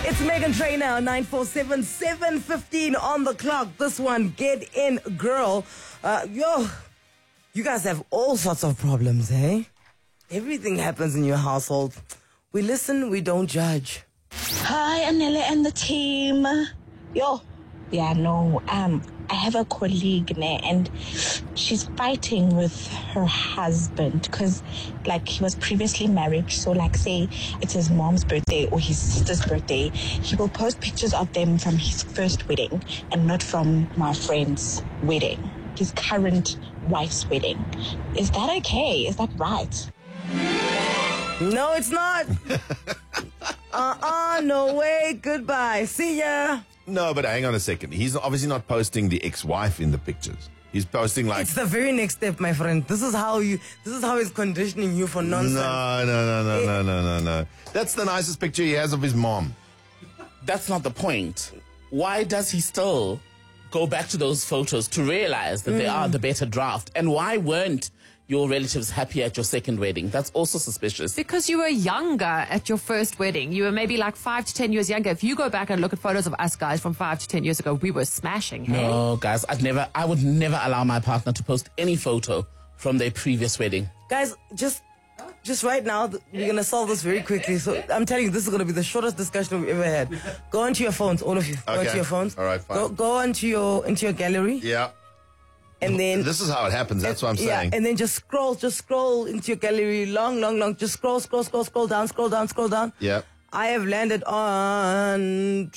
It's Meghan Trainor, 947, 7:15 on the clock. This one, get in, girl. You guys have all sorts of problems, eh? Everything happens in your household. We listen, we don't judge. Hi, Anele and the team. I have a colleague, and she's fighting with her husband because, he was previously married. So, say it's his mom's birthday or his sister's birthday, he will post pictures of them from his first wedding and not from my friend's wedding, his current wife's wedding. Is that okay? Is that right? No, it's not. No way. Goodbye. See ya. No, but hang on a second. He's obviously not posting the ex-wife in the pictures. He's posting It's the very next step, my friend. This is how he's conditioning you for nonsense. No. That's the nicest picture he has of his mom. That's not the point. Why does he still go back to those photos to realize that they are the better draft? And why weren't your relatives happy at your second wedding? That's also suspicious. Because you were younger at your first wedding. You were maybe 5 to 10 years younger. If you go back and look at photos of us guys from 5 to 10 years ago, we were smashing, hey? No, guys, I would never allow my partner to post any photo from their previous wedding. Guys, just right now, we're going to solve this very quickly. So I'm telling you, this is going to be the shortest discussion we've ever had. Go onto your phones, all of you. Go onto your phones. All right, fine. Go into your gallery. Yeah. And then this is how it happens. That's what I'm saying. And then just scroll into your gallery, long. Just scroll down. Yeah. I have landed on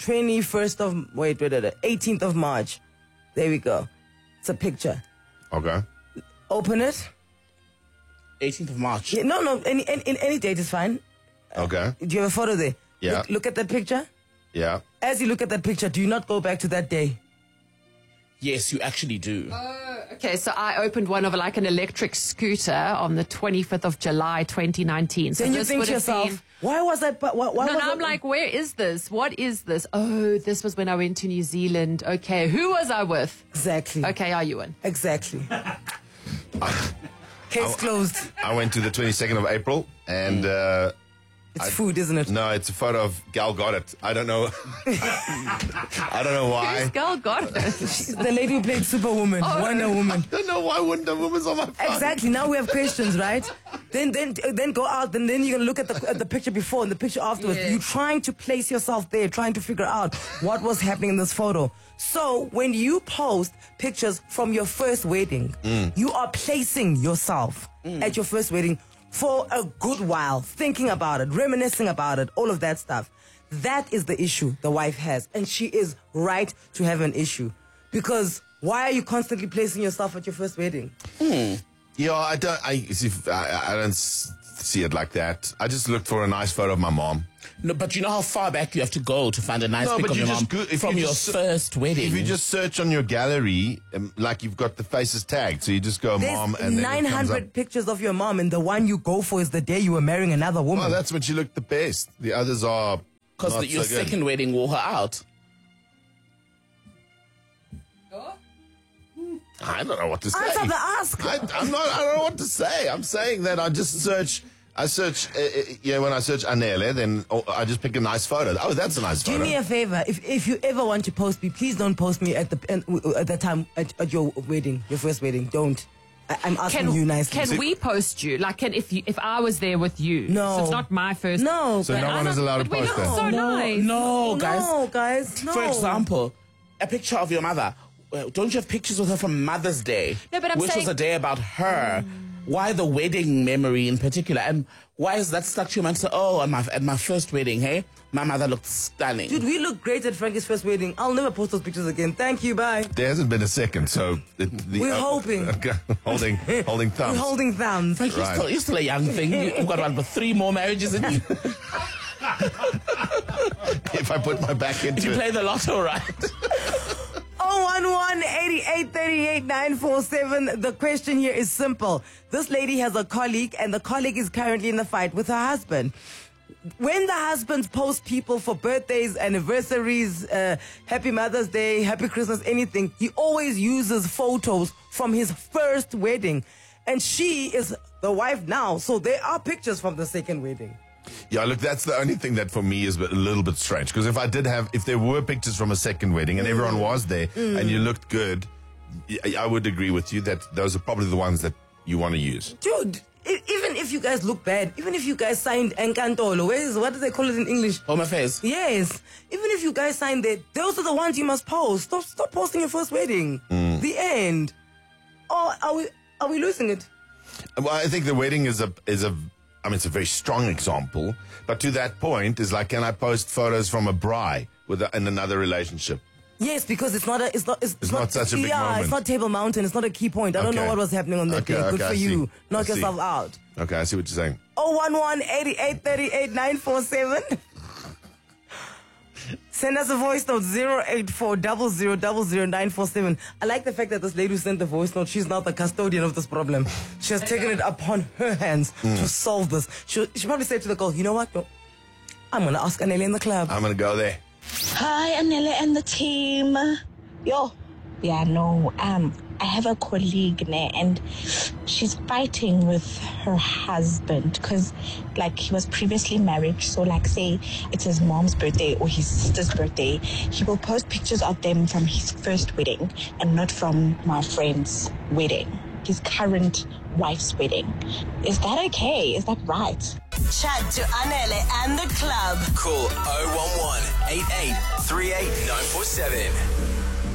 18th of March. There we go. It's a picture. Okay. Open it. 18th of March. Yeah, no. Any date is fine. Okay. Do you have a photo there? Yeah. Look at that picture. Yeah. As you look at that picture, do you not go back to that day? Yes, you actually do. Okay, so I opened one of an electric scooter on the 25th of July, 2019. So then you think to yourself, why was that? I'm like, where is this? What is this? Oh, this was when I went to New Zealand. Okay, who was I with? Exactly. Okay, are you in? Exactly. Case closed. I went to the 22nd of April and... It's food, isn't it? No, it's a photo of Gal Gadot. I don't know. I don't know why. Who's Gal Gadot? She's the lady who played Superwoman, Wonder Woman. I don't know why Wonder Woman's on my phone. Exactly. Now we have questions, right? Then go out, and then you're gonna look at the picture before and the picture afterwards. Yeah. You're trying to place yourself there, trying to figure out what was happening in this photo. So when you post pictures from your first wedding, you are placing yourself at your first wedding for a good while, thinking about it, reminiscing about it, all of that stuff. That is the issue the wife has. And she is right to have an issue. Because why are you constantly placing yourself at your first wedding? Yeah, I don't see it like that. I just looked for a nice photo of my mom. No, but you know how far back you have to go to find a nice pic of your mom from your first wedding? If you just search on your gallery, you've got the faces tagged, so you just go mom and then 900 pictures of your mom, and the one you go for is the day you were marrying another woman. Well, that's when she looked the best. The others are because your second wedding wore her out. I don't know what to say. Answer the ask. I don't know what to say. I'm saying that I just search. When I search Anele, then I just pick a nice photo. Oh, that's a nice photo. Do me a favor. If you ever want to post me, please don't post me at the time at your wedding, your first wedding. Don't. I'm asking you nicely. Can we post you? If I was there with you? No. So it's not my first. No. So no one is allowed to post that. So nice. No, guys. No, guys. No. For example, a picture of your mother. Don't you have pictures with her from Mother's Day? No, but which was a day about her. Why the wedding memory in particular? And why is that stuck to your mind? So, at my first wedding, hey, my mother looked stunning. Dude, we look great at Frankie's first wedding. I'll never post those pictures again. Thank you, bye. There hasn't been a second, so... We're hoping. Okay, holding thumbs. We're holding thumbs. Frank, you're still a young thing. You've got about 3 more marriages in you. If I put my back into You it. play the lotto, right? 011-8838-947. The question here is simple. This lady has a colleague, and the colleague is currently in a fight with her husband. When the husbands post people for birthdays, anniversaries, Happy Mother's Day, Happy Christmas, anything, he always uses photos from his first wedding. And she is the wife now, so there are pictures from the second wedding. Yeah, look, that's the only thing that for me is a little bit strange. Because if there were pictures from a second wedding and everyone was there and you looked good, I would agree with you that those are probably the ones that you want to use. Dude, even if you guys look bad, even if you guys signed Enkantolo, what do they call it in English? Home affairs. Yes. Even if you guys signed that, those are the ones you must post. Stop posting your first wedding. The end. Or are we losing it? Well, I think the wedding is it's a very strong example. But to that point, is like, can I post photos from a braai in another relationship? Yes, because it's not such a big moment. It's not Table Mountain. It's not a key point. I don't know what was happening on that day. Good for you. Knock yourself out. Okay, I see what you're saying. 011-8838-947. Send us a voice note 084-0000-947. I like the fact that this lady who sent the voice note, she's not the custodian of this problem. She has taken it upon her hands to solve this. She probably said to the girl, you know what? No, I'm going to ask Anele in the club. I'm going to go there. Hi, Anele and the team. Yo. Yeah, no, I have a colleague, and she's fighting with her husband because, like, he was previously married. So, like, say it's his mom's birthday or his sister's birthday, he will post pictures of them from his first wedding and not from my friend's wedding, his current wife's wedding. Is that okay? Is that right? Chat to Anele and the club. Call 011 8838 947.